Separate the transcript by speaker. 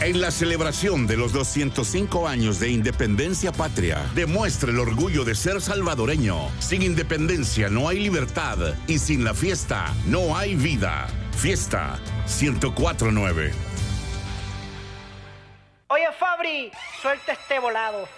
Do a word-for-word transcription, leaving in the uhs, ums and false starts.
Speaker 1: En la celebración de los doscientos cinco años de independencia patria, demuestra el orgullo de ser salvadoreño. Sin independencia no hay libertad y sin la fiesta no hay vida. Fiesta ciento cuatro punto nueve.
Speaker 2: Oye, Fabri, suelta este volado.